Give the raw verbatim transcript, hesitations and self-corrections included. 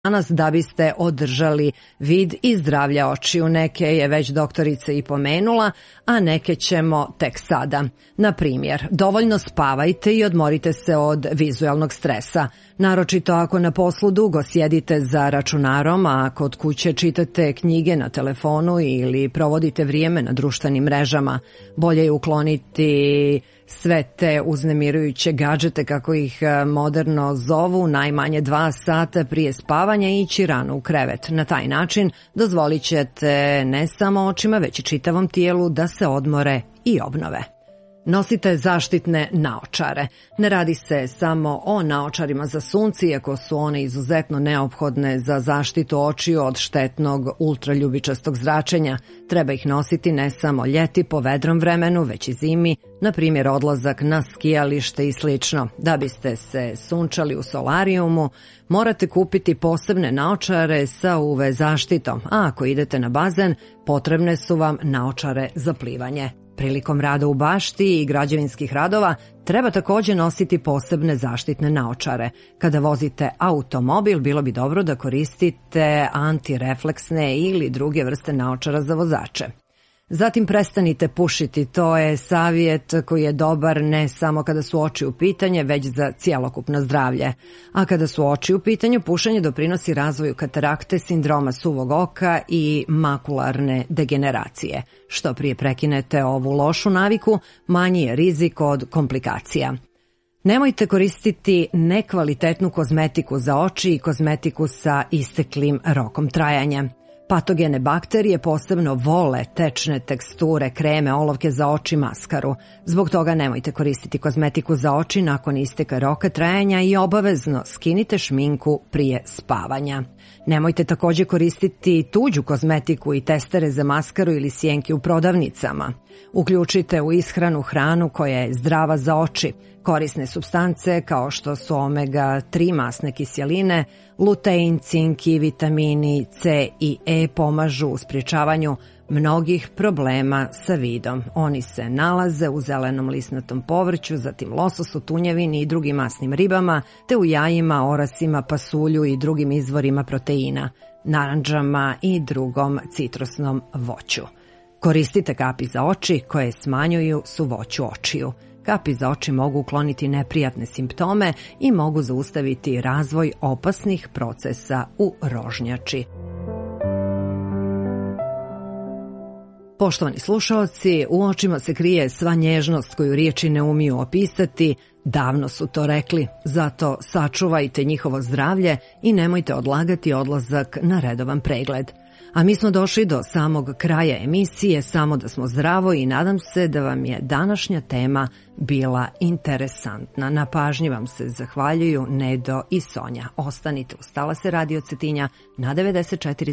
danas da biste održali vid i zdravlja očiju. Neke je već doktorica i pomenula, a neke ćemo tek sada. Na primjer, dovoljno spavajte i odmorite se od vizualnog stresa. Naročito ako na poslu dugo sjedite za računarom, a kod kuće čitate knjige na telefonu ili provodite vrijeme na društvenim mrežama. Bolje je ukloniti sve te uznemirujuće gadžete, kako ih moderno zovu, najmanje dva sata prije spavanja i ići rano u krevet. Na taj način dozvolit ćete ne samo očima, već i čitavom tijelu da se odmore i obnove. Nosite zaštitne naočare. Ne radi se samo o naočarima za sunce, iako su one izuzetno neophodne za zaštitu očiju od štetnog ultraljubičastog zračenja. Treba ih nositi ne samo ljeti po vedrom vremenu, već i zimi, na primjer odlazak na skijalište i slično. Da biste se sunčali u solarijumu, morate kupiti posebne naočare sa U V zaštitom, a ako idete na bazen, potrebne su vam naočare za plivanje. Prilikom rada u bašti i građevinskih radova treba također nositi posebne zaštitne naočare. Kada vozite automobil, bilo bi dobro da koristite antirefleksne ili druge vrste naočara za vozače. Zatim prestanite pušiti, to je savjet koji je dobar ne samo kada su oči u pitanju, već za cjelokupno zdravlje. A kada su oči u pitanju, pušenje doprinosi razvoju katarakte, sindroma suvog oka i makularne degeneracije. Što prije prekinete ovu lošu naviku, manji je rizik od komplikacija. Nemojte koristiti nekvalitetnu kozmetiku za oči i kozmetiku sa isteklim rokom trajanja. Patogene bakterije posebno vole tečne teksture, kreme, olovke za oči, maskaru. Zbog toga nemojte koristiti kozmetiku za oči nakon isteka roka trajanja i obavezno skinite šminku prije spavanja. Nemojte također koristiti tuđu kozmetiku i testere za maskaru ili sjenke u prodavnicama. Uključite u ishranu hranu koja je zdrava za oči. Korisne supstance kao što su omega tri masne kiseline, lutein, cink i vitamini C i E pomažu u sprječavanju mnogih problema sa vidom. Oni se nalaze u zelenom lisnatom povrću, zatim lososu, tunjevini i drugim masnim ribama, te u jajima, orasima, pasulju i drugim izvorima proteina, narandžama i drugom citrusnom voću. Koristite kapi za oči koje smanjuju suvoću očiju. Kapi za oči mogu ukloniti neprijatne simptome i mogu zaustaviti razvoj opasnih procesa u rožnjači. Poštovani slušaoci, u očima se krije sva nježnost koju riječi ne umiju opisati, davno su to rekli, zato sačuvajte njihovo zdravlje i nemojte odlagati odlazak na redovan pregled. A mi smo došli do samog kraja emisije, samo da smo zdravo i nadam se da vam je današnja tema bila interesantna. Na pažnji vam se zahvaljuju Nedo i Sonja. Ostanite uz Talase Radio Cetinja na devedeset četiri